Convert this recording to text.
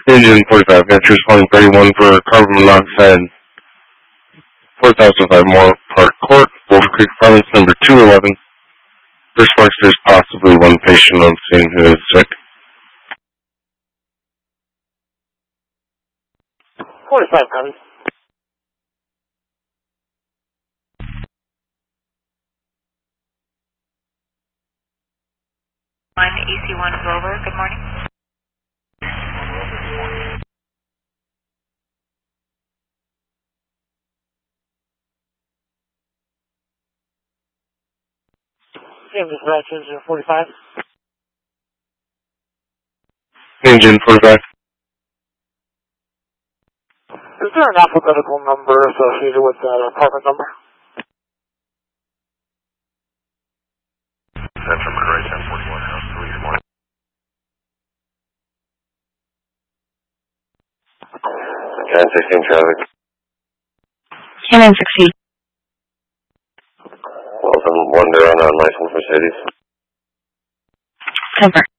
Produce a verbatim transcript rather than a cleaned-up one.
Engine forty-five, got you responding thirty-one for carbon monoxide, four thousand five more Park Court, Wolf Creek Province, number two eleven. First marks, there's possibly one patient on scene who is sick. forty-five, copy. I'm E C one Rover, good morning. Same dispatch, engine forty-five. Engine forty-five. Is there an alphabetical number associated with that apartment number? Central McRae, ten forty-one, house three, good morning. ten sixteen traffic. ten sixteen. Welcome, Wonder on unlicensed Mercedes. Cover.